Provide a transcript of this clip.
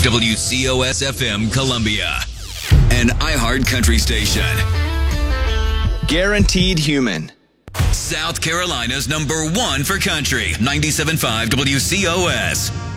WCOS FM Columbia, an iHeart country station. Guaranteed Human. South Carolina's #1 for country. 97.5 WCOS.